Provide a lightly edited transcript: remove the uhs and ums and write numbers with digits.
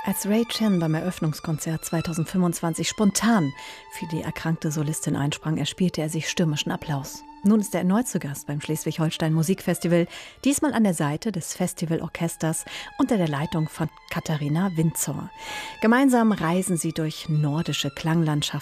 Als Ray Chen beim Eröffnungskonzert 2025 spontan für die erkrankte Solistin einsprang, erspielte er sich stürmischen Applaus. Nun ist er erneut zu Gast beim Schleswig-Holstein Musikfestival, diesmal an der Seite des Festivalorchesters unter der Leitung von Katharina Windsor. Gemeinsam reisen sie durch nordische Klanglandschaften